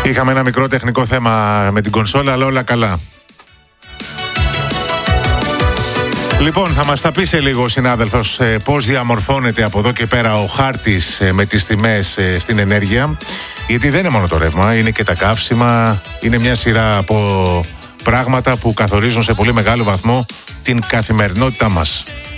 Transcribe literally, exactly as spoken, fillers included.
Είχαμε ένα μικρό τεχνικό θέμα με την κονσόλα, αλλά όλα καλά. Λοιπόν, θα μας τα πει σε λίγο ο συνάδελφος ε, πώς διαμορφώνεται από εδώ και πέρα ο χάρτης ε, με τις τιμές ε, στην ενέργεια. Γιατί δεν είναι μόνο το ρεύμα, είναι και τα καύσιμα, είναι μια σειρά από πράγματα που καθορίζουν σε πολύ μεγάλο βαθμό την καθημερινότητά μας.